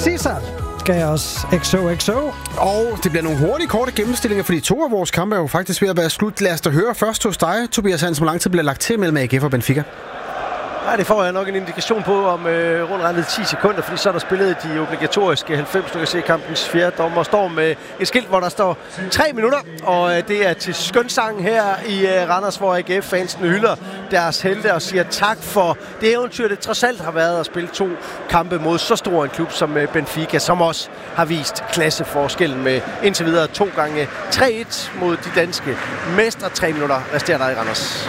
Cesar skal også XOXO. Og det bliver nogle hurtige, korte gennemstillinger, fordi 2 af vores kampe er jo faktisk ved at være slut. Lad os da høre først hos dig, Tobias Hansen, hvor lang tid bliver lagt til mellem AGF og Benfica? Nej, det får jeg nok en indikation på om rundt regnet 10 sekunder, fordi så er der spillet de obligatoriske 90. Du kan se kampens fjerde dommer står med et skilt, hvor der står 3 minutter, og det er til skønsang her i Randers, hvor AGF-fansene hylder deres helte og siger tak for det eventyr, det trods alt har været at spille 2 kampe mod så stor en klub som Benfica, som også har vist klasseforskellen med indtil videre 2 gange 3-1 mod de danske mestre. 3 minutter resterer der i Randers.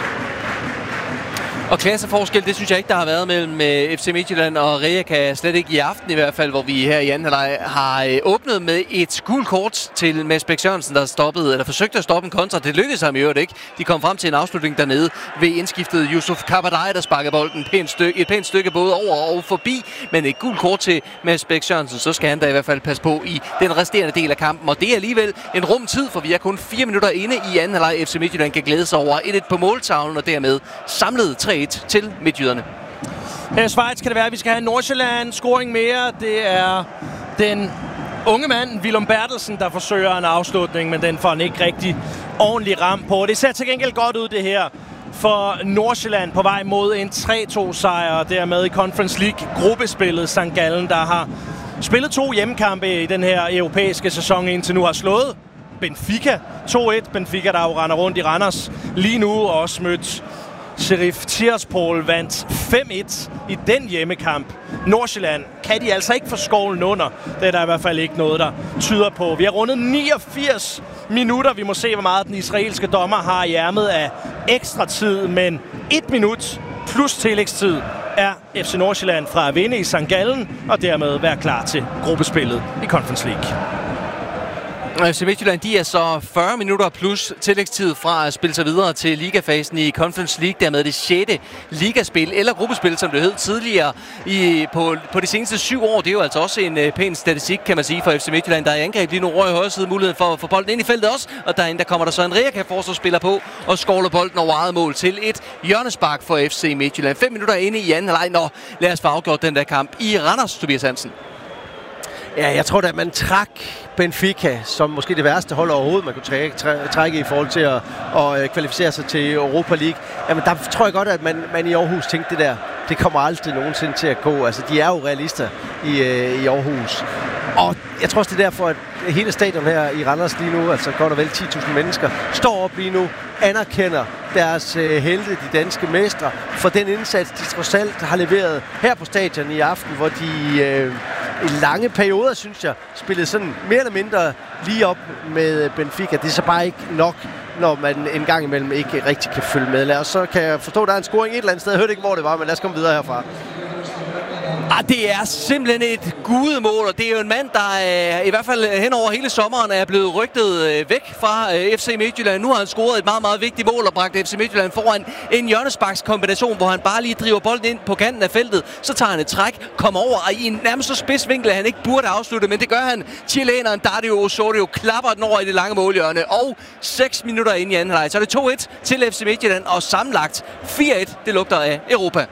Og klasseforskel, det synes jeg ikke, der har været mellem FC Midtjylland og Rijeka, slet ikke i aften i hvert fald, hvor vi her i anden halvleg har åbnet med et gult kort til Mads Bæk Sørensen, der stoppede, eller forsøgte at stoppe en kontra. Det lykkedes ham i øvrigt ikke. De kom frem til en afslutning dernede ved indskiftet Yusuf Kabadai, der sparkede bolden et pænt stykke både over og forbi, men et gult kort til Mads Bæk Sørensen, så skal han da i hvert fald passe på i den resterende del af kampen. Og det er alligevel en rum tid, for vi er kun 4 minutter inde i anden halvleg. FC Midtjylland kan glæde sig over 1-1 på måltavlen, og dermed samlet 3-1 til midtjyderne. Her i Schweiz kan det være, at vi skal have Nordsjælland scoring mere. Det er den unge mand, Willem Bertelsen, der forsøger en afslutning, men den får han ikke rigtig ordentlig ram på. Det ser til gengæld godt ud, det her, for Nordsjælland på vej mod en 3-2-sejr, og dermed i Conference League-gruppespillet St. Gallen, der har spillet 2 hjemmekampe i den her europæiske sæson, indtil nu har slået Benfica 2-1. Benfica, der jo render rundt i Randers lige nu, og også mødt Sheriff Tiraspol, vandt 5-1 i den hjemmekamp. Nordsjælland kan de altså ikke få skovlen under. Det er der i hvert fald ikke noget, der tyder på. Vi har rundet 89 minutter. Vi må se, hvor meget den israelske dommer har i ærmet af ekstra tid. Men 1 minut plus tillægstid er FC Nordsjælland fra at vinde i St. Gallen, og dermed være klar til gruppespillet i Conference League. FC Midtjylland, de er så 40 minutter plus tillægstid fra at spille sig videre til ligafasen i Conference League. Dermed det 6. ligaspil, eller gruppespil, som det hed tidligere på de seneste 7 år. Det er jo altså også en pæn statistik, kan man sige, for FC Midtjylland. Der er angreb lige nu over i højre side, muligheden for at få bolden ind i feltet også. Og derinde, der kommer der så en Rijeka-forsvarsspiller på og skovler bolden over eget mål til et hjørnespark for FC Midtjylland. 5 minutter inde i anden halvleg. Nå, lad os få afgjort den der kamp i Randers, Tobias Hansen. Ja, jeg tror da, at man trak Benfica som måske det værste hold overhovedet, man kunne trække i forhold til at kvalificere sig til Europa League. Jamen, der tror jeg godt, at man i Aarhus tænkte det der. Det kommer aldrig nogensinde til at gå. Altså, de er jo realister i Aarhus. Og jeg tror også, det er derfor, at hele stadion her i Randers lige nu, altså godt og vel 10.000 mennesker, står op lige nu, anerkender deres helte, de danske mestre, for den indsats, de trods alt har leveret her på stadion i aften, hvor de i lange perioder, synes jeg, spillede sådan mere eller mindre lige op med Benfica. Det er så bare ikke nok, når man en gang imellem ikke rigtig kan følge med. Lad os så kan jeg forstå, at der er en scoring et eller andet sted. Jeg hørte ikke, hvor det var, men lad os komme videre herfra. Det er simpelthen et gudemål, og det er jo en mand, der i hvert fald hen over hele sommeren er blevet rygtet væk fra FC Midtjylland. Nu har han scoret et meget, meget vigtigt mål og bragt FC Midtjylland foran en hjørnesparkskombination, hvor han bare lige driver bolden ind på kanten af feltet. Så tager han et træk, kommer over og i en nærmest så spids vinkel, at han ikke burde afslutte, men det gør han. Chileneren Dario Osorio klapper den over i det lange målhjørne, og 6 minutter inde i anden halvleg. Så er det 2-1 til FC Midtjylland, og sammenlagt 4-1. Det lugter af Europa.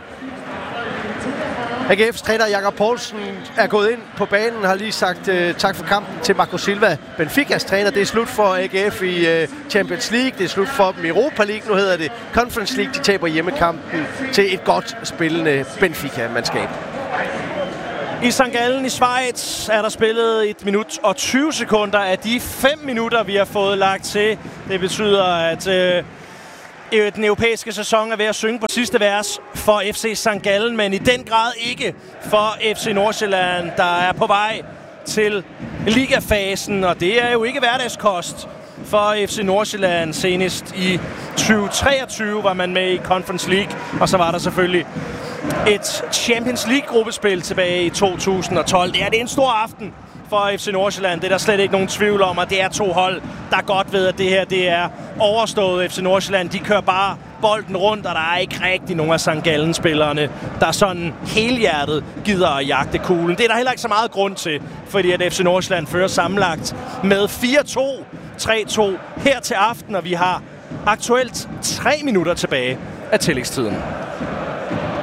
AGF's træner Jakob Poulsen er gået ind på banen, har lige sagt tak for kampen til Marco Silva. Benficas træner, det er slut for AGF i Champions League, det er slut for dem i Europa League, nu hedder det Conference League. De taber hjemmekampen til et godt spillende Benfica-mandskab. I St. Gallen i Schweiz er der spillet 1 minut og 20 sekunder af de 5 minutter, vi har fået lagt til. Det betyder, at den europæiske sæson er ved at synge på sidste vers for FC St. Gallen, men i den grad ikke for FC Nordsjælland, der er på vej til ligafasen, og det er jo ikke hverdagskost for FC Nordsjælland. Senest i 2023 var man med i Conference League, og så var der selvfølgelig et Champions League-gruppespil tilbage i 2012. Det er en stor aften for FC Nordsjælland. Det er der slet ikke nogen tvivl om, at det er 2 hold, der godt ved, at det her det er overstået. FC Nordsjælland, de kører bare bolden rundt, og der er ikke rigtig nogen af St. Gallen-spillerne, der sådan helhjertet gider at jagte kuglen. Det er der heller ikke så meget grund til, fordi at FC Nordsjælland fører sammenlagt med 4-2, 3-2 her til aften, og vi har aktuelt 3 minutter tilbage af tillægstiden.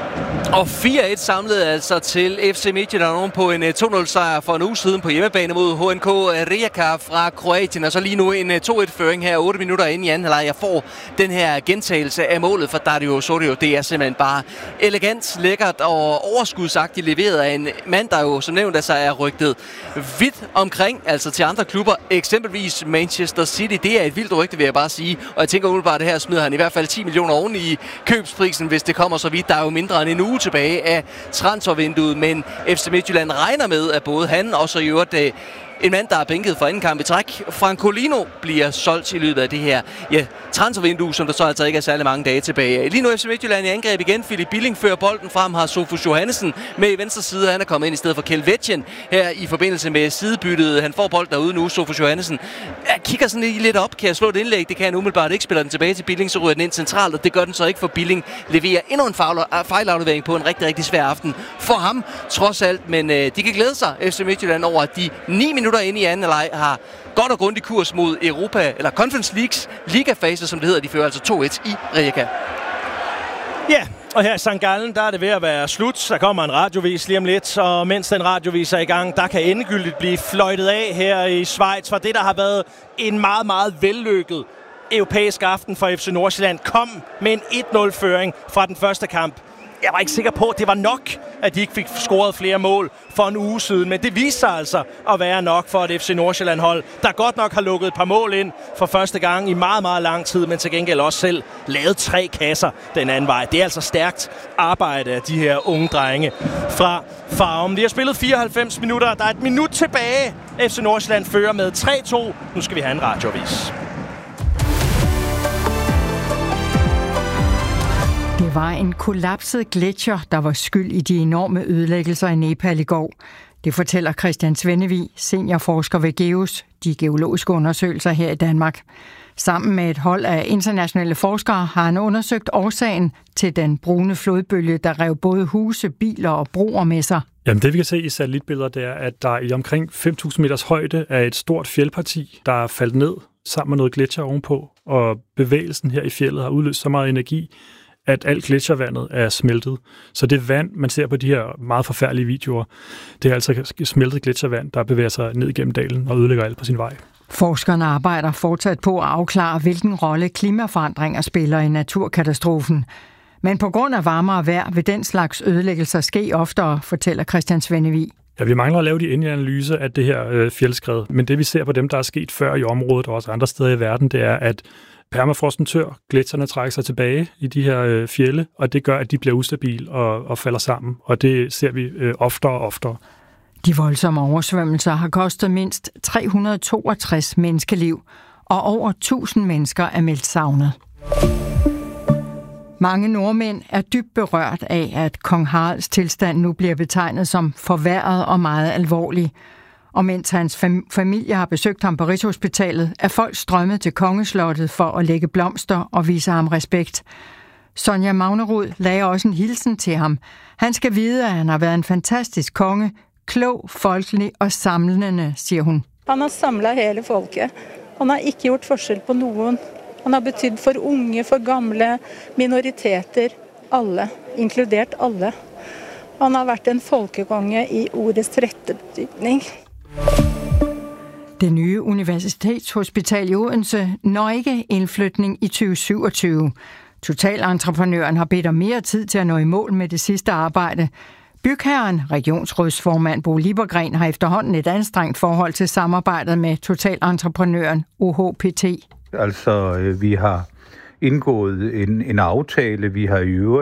Og 4-1 samlede altså til FC Midtjylland oven på en 2-0-sejr for en uge siden på hjemmebane mod HNK Rijeka fra Kroatien. Og så lige nu en 2-1-føring her 8 minutter inde i anden halvleg. Jeg får den her gentagelse af målet for Dario Sorio. Det er simpelthen bare elegant, lækkert og overskudsagtigt leveret af en mand, der jo som nævnt altså er rygtet vidt omkring, altså til andre klubber, eksempelvis Manchester City. Det er et vildt rygte, vil jeg bare sige. Og jeg tænker umiddelbart, det her smider han i hvert fald 10 millioner oven i købsprisen, hvis det kommer så vidt. Der er jo mindre end en uge tilbage af transfervinduet, men FC Midtjylland regner med, at både han og så i øvrigt en mand, der er bænket for anden kamp i træk, Francolino, bliver solgt i løbet af det her transfervindue, som der så altså ikke er særlig mange dage tilbage. Lige nu FC Midtjylland i angreb igen. Philip Billing fører bolden frem, har Sofus Johannesen med i venstre side. Han er kommet ind i stedet for Kjeld Vetjen her i forbindelse med sidebyttet. Han får bolden derude nu, Sofus Johannesen. Jeg kigger sådan lidt op. Kan jeg slå et indlæg? Det kan han umiddelbart ikke. Spiller den tilbage til Billing, så ryger den ind centralt, og det gør den så ikke, for Billing leverer endnu en fejlaflevering på en rigtig, rigtig svær aften for ham, trods alt. Men de kan glæde sig, FC Midtjylland, over at de 9 minutter inde i anden halvleg har godt og grundig kurs mod Europa, eller Conference Leagues ligafase, som det hedder. De fører altså 2-1 i Rijeka. Ja, og her i St. Gallen, der er det ved at være slut. Der kommer en radiovis lige om lidt, og mens den radiovis er i gang, der kan endegyldigt blive fløjtet af her i Schweiz for det, der har været en meget, meget vellykket europæisk aften for FC Nordsjælland. Kom med en 1-0-føring fra den første kamp. Jeg var ikke sikker på, at det var nok, at de ikke fik scoret flere mål for en uge siden. Men det viste sig altså at være nok for et FC Nordsjælland-hold, der godt nok har lukket et par mål ind for første gang i meget, meget lang tid, men til gengæld også selv lavet 3 kasser den anden vej. Det er altså stærkt arbejde af de her unge drenge fra Farum. De har spillet 94 minutter. Der er et minut tilbage. FC Nordsjælland fører med 3-2. Nu skal vi have en radiovis. Det var en kollapset gletsjer, der var skyld i de enorme ødelæggelser i Nepal i går. Det fortæller Christian Svennevig, seniorforsker ved GEOS, de geologiske undersøgelser her i Danmark. Sammen med et hold af internationale forskere har han undersøgt årsagen til den brune flodbølge, der rev både huse, biler og broer med sig. Jamen det vi kan se i satellitbilleder, det er, at der i omkring 5.000 meters højde er et stort fjeldparti, der er faldet ned sammen med noget gletsjer ovenpå, og bevægelsen her i fjeldet har udløst så meget energi, at alt gletsjervandet er smeltet. Så det vand, man ser på de her meget forfærdelige videoer, det er altså smeltet gletsjervand, der bevæger sig ned igennem dalen og ødelægger alt på sin vej. Forskerne arbejder fortsat på at afklare, hvilken rolle klimaforandringer spiller i naturkatastrofen. Men på grund af varmere vejr vil den slags ødelæggelser ske oftere, fortæller Christian Svennevig. Ja, vi mangler at lave de endelige analyser af det her fjeldskred, men det vi ser på dem, der er sket før i området og også andre steder i verden, det er, at permafrosten tør, gletsjerne trækker sig tilbage i de her fjelde, og det gør, at de bliver ustabile og falder sammen, og det ser vi oftere og oftere. De voldsomme oversvømmelser har kostet mindst 362 menneskeliv, og over 1000 mennesker er meldt savnet. Mange nordmænd er dybt berørt af, at kong Haralds tilstand nu bliver betegnet som forværret og meget alvorlig. Og mens hans familie har besøgt ham på Rigshospitalet, er folk strømmet til kongeslottet for at lægge blomster og vise ham respekt. Sonja Magnerud lagde også en hilsen til ham. Han skal vide, at han har været en fantastisk konge, klog, folkelig og samlende, siger hun. Han har samlet hele folket. Han har ikke gjort forskel på nogen. Han har betydet for unge, for gamle, minoriteter, alle, inkludert alle. Han har været en folkekonge i ordets rette betydning. Det nye universitetshospital i Odense når ikke indflytning i 2027. Totalentreprenøren har bedt om mere tid til at nå i mål med det sidste arbejde. Bygherren, regionsrådsformand Bo Liebergren, har efterhånden et anstrengt forhold til samarbejdet med totalentreprenøren OHPT. Altså, vi har indgået en aftale, vi har i øvrigt